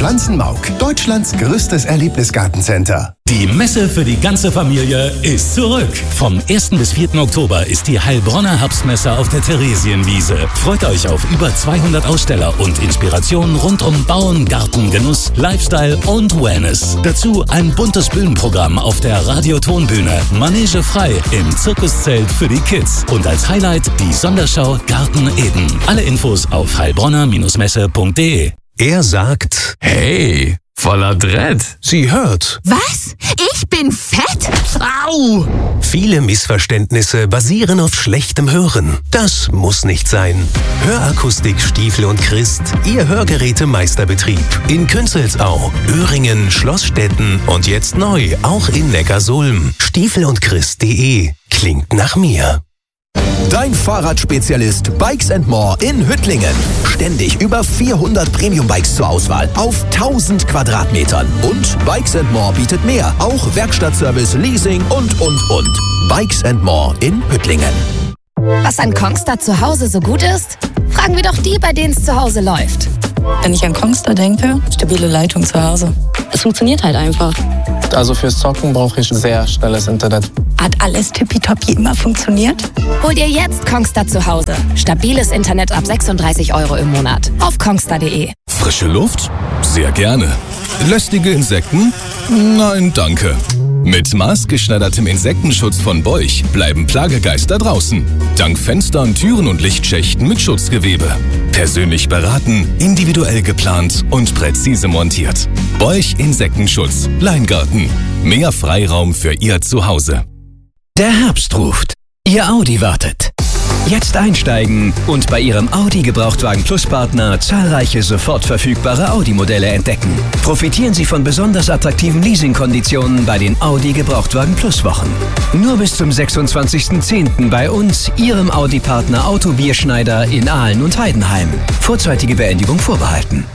Pflanzenmauk, Deutschlands größtes Erlebnisgartencenter. Die Messe für die ganze Familie ist zurück. Vom 1. bis 4. Oktober ist die Heilbronner Herbstmesse auf der Theresienwiese. Freut euch auf über 200 Aussteller und Inspirationen rund um Bauen, Garten, Genuss, Lifestyle und Wellness. Dazu ein buntes Bühnenprogramm auf der Radiotonbühne, Manege frei im Zirkuszelt für die Kids und als Highlight die Sonderschau Garten Eden. Alle Infos auf heilbronner-messe.de. Er sagt, hey, voller Dread. Sie hört. Was? Ich bin fett? Au! Viele Missverständnisse basieren auf schlechtem Hören. Das muss nicht sein. Hörakustik Stiefel und Christ, Ihr Hörgerätemeisterbetrieb. In Künzelsau, Öhringen, Schlossstetten und jetzt neu auch in Neckarsulm. Stiefelundchrist.de klingt nach mir. Dein Fahrradspezialist Bikes & More in Hüttlingen. Ständig über 400 Premium-Bikes zur Auswahl auf 1000 Quadratmetern. Und Bikes & More bietet mehr. Auch Werkstattservice, Leasing und. Bikes & More in Hüttlingen. Was an Kongstar zu Hause so gut ist? Fragen wir doch die, bei denen es zu Hause läuft. Wenn ich an Kongstar denke, stabile Leitung zu Hause. Es funktioniert halt einfach. Also fürs Zocken brauche ich sehr schnelles Internet. Hat alles tippitoppi immer funktioniert? Hol dir jetzt Kongstar zu Hause. Stabiles Internet ab 36 € im Monat. Auf kongstar.de. Frische Luft? Sehr gerne. Lästige Insekten? Nein, danke. Mit maßgeschneidertem Insektenschutz von Beuch bleiben Plagegeister draußen. Dank Fenstern, Türen und Lichtschächten mit Schutzgewebe. Persönlich beraten, individuell geplant und präzise montiert. Beuch Insektenschutz. Leingarten. Mehr Freiraum für Ihr Zuhause. Der Herbst ruft. Ihr Audi wartet. Jetzt einsteigen und bei Ihrem Audi Gebrauchtwagen Plus Partner zahlreiche sofort verfügbare Audi-Modelle entdecken. Profitieren Sie von besonders attraktiven Leasingkonditionen bei den Audi Gebrauchtwagen Plus Wochen. Nur bis zum 26.10. bei uns, Ihrem Audi-Partner Auto Bierschneider in Aalen und Heidenheim. Vorzeitige Beendigung vorbehalten.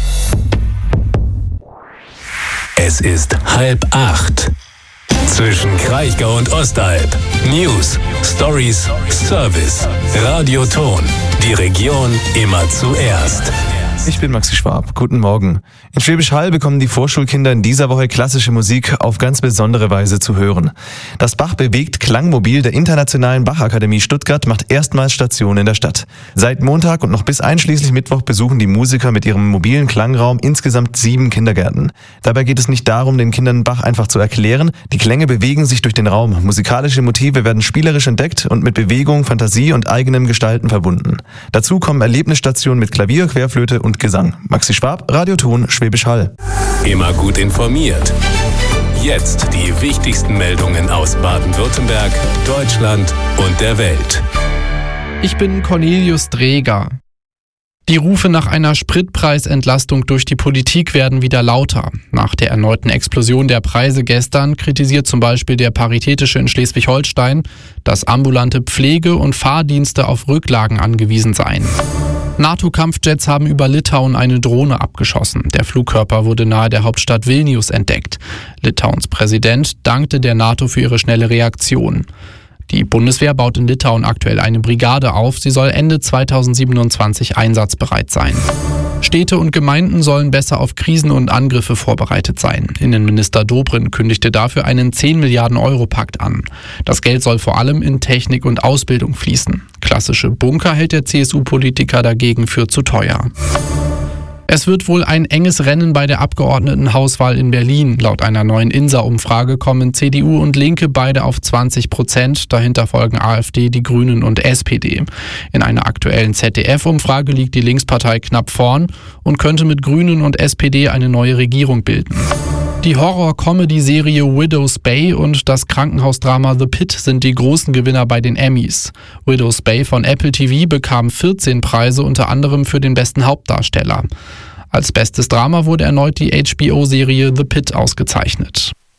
Es ist 7:30. Zwischen Kraichgau und Ostalb. News, Stories, Service. Radioton. Die Region immer zuerst. Ich bin Maxi Schwab. Guten Morgen. In Schwäbisch Hall bekommen die Vorschulkinder in dieser Woche klassische Musik auf ganz besondere Weise zu hören. Das Bach bewegt Klangmobil der Internationalen Bachakademie Stuttgart macht erstmals Station in der Stadt. Seit Montag und noch bis einschließlich Mittwoch besuchen die Musiker mit ihrem mobilen Klangraum insgesamt 7 Kindergärten. Dabei geht es nicht darum, den Kindern Bach einfach zu erklären. Die Klänge bewegen sich durch den Raum. Musikalische Motive werden spielerisch entdeckt und mit Bewegung, Fantasie und eigenem Gestalten verbunden. Dazu kommen Erlebnisstationen mit Klavier, Querflöte und Gesang. Maxi Schwab, Radioton, Schwäbisch Hall. Immer gut informiert. Jetzt die wichtigsten Meldungen aus Baden-Württemberg, Deutschland und der Welt. Ich bin Cornelius Dreger. Die Rufe nach einer Spritpreisentlastung durch die Politik werden wieder lauter. Nach der erneuten Explosion der Preise gestern kritisiert zum Beispiel der Paritätische in Schleswig-Holstein, dass ambulante Pflege- und Fahrdienste auf Rücklagen angewiesen seien. NATO-Kampfjets haben über Litauen eine Drohne abgeschossen. Der Flugkörper wurde nahe der Hauptstadt Vilnius entdeckt. Litauens Präsident dankte der NATO für ihre schnelle Reaktion. Die Bundeswehr baut in Litauen aktuell eine Brigade auf. Sie soll Ende 2027 einsatzbereit sein. Städte und Gemeinden sollen besser auf Krisen und Angriffe vorbereitet sein. Innenminister Dobrindt kündigte dafür einen 10 Milliarden Euro Pakt an. Das Geld soll vor allem in Technik und Ausbildung fließen. Klassische Bunker hält der CSU-Politiker dagegen für zu teuer. Es wird wohl ein enges Rennen bei der Abgeordnetenhauswahl in Berlin. Laut einer neuen INSA-Umfrage kommen CDU und Linke beide auf 20%. Dahinter folgen AfD, die Grünen und SPD. In einer aktuellen ZDF-Umfrage liegt die Linkspartei knapp vorn und könnte mit Grünen und SPD eine neue Regierung bilden. Die Horror-Comedy-Serie Widow's Bay und das Krankenhausdrama The Pit sind die großen Gewinner bei den Emmys. Widow's Bay von Apple TV bekam 14 Preise, unter anderem für den besten Hauptdarsteller. Als bestes Drama wurde erneut die HBO-Serie The Pit ausgezeichnet.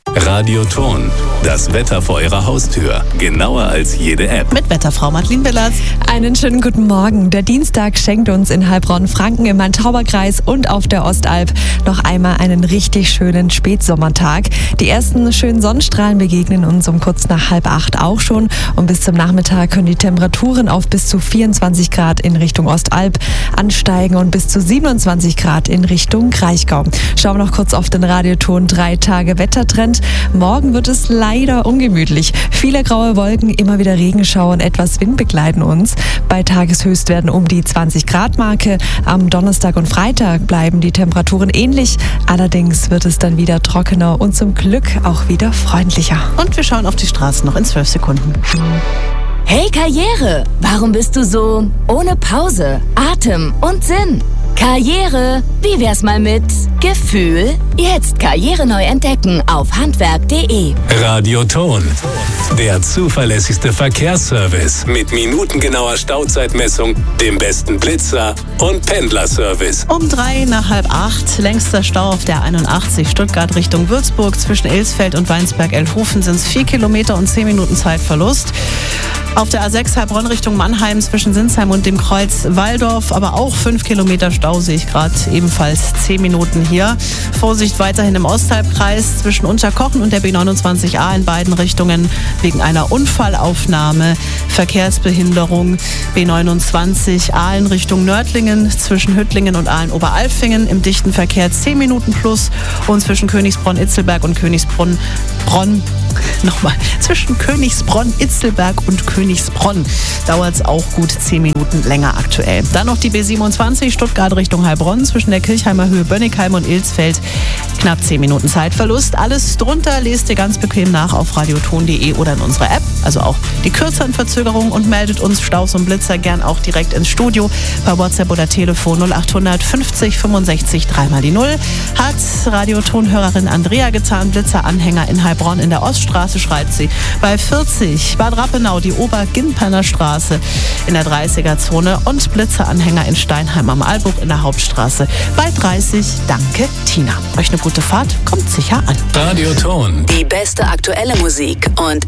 Radioton, das Wetter vor Ihrer Haustür. Genauer als jede App. Mit Wetterfrau Madeleine Willers. Einen schönen guten Morgen. Der Dienstag schenkt uns in Heilbronn-Franken im Main-Tauber-Kreis und auf der Ostalb noch einmal einen richtig schönen Spätsommertag. Die ersten schönen Sonnenstrahlen begegnen uns um kurz nach 7:30 auch schon. Und bis zum Nachmittag können die Temperaturen auf bis zu 24 Grad in Richtung Ostalb ansteigen und bis zu 27 Grad in Richtung Kraichgau. Schauen wir noch kurz auf den Radioton 3 Tage Wettertrend. Morgen wird es leider ungemütlich. Viele graue Wolken, immer wieder Regenschauer und etwas Wind begleiten uns. Bei Tageshöchstwerten um die 20 Grad Marke. Am Donnerstag und Freitag bleiben die Temperaturen ähnlich. Allerdings wird es dann wieder trockener und zum Glück auch wieder freundlicher. Und wir schauen auf die Straßen noch in 12 Sekunden. Hey Karriere, warum bist du so ohne Pause, Atem und Sinn? Karriere, wie wär's mal mit Gefühl? Jetzt Karriere neu entdecken auf handwerk.de. Radioton, der zuverlässigste Verkehrsservice mit minutengenauer Stauzeitmessung, dem besten Blitzer und Pendlerservice. Um 7:03 längster Stau auf der 81 Stuttgart Richtung Würzburg. Zwischen Ilsfeld und Weinsberg-Elthofen sind es 4 Kilometer und 10 Minuten Zeitverlust. Auf der A6 Heilbronn Richtung Mannheim zwischen Sinsheim und dem Kreuz Walldorf, aber auch 5 Kilometer Stau sehe ich gerade, ebenfalls 10 Minuten hier. Vorsicht weiterhin im Ostalbkreis zwischen Unterkochen und der B29a in beiden Richtungen wegen einer Unfallaufnahme. Verkehrsbehinderung B29 Aalen Richtung Nördlingen zwischen Hüttlingen und Aalen-Oberalfingen im dichten Verkehr 10 Minuten plus und zwischen Königsbronn-Itzelberg und zwischen Königsbronn-Itzelberg und Königsbronn dauert es auch gut 10 Minuten länger aktuell. Dann noch die B27 Stuttgart Richtung Heilbronn zwischen der Kirchheimer Höhe Bönnigheim und Ilsfeld. Knapp 10 Minuten Zeitverlust. Alles drunter lest ihr ganz bequem nach auf radioton.de oder in unserer App. Also auch die kürzeren Verzögerungen und meldet uns Staus und Blitzer gern auch direkt ins Studio per WhatsApp oder Telefon 0800 50 65 3x0. Hat Radioton-Hörerin Andrea getan. Blitzeranhänger in Heilbronn in der Oststraße schreibt sie. Bei 40 Bad Rappenau die Ober-Ginperner Straße in der 30er-Zone und Blitzeranhänger in Steinheim am Alburg in der Hauptstraße. Bei 30 danke Tina. Euch eine gute Fahrt, kommt sicher an. Radioton. Die beste aktuelle Musik und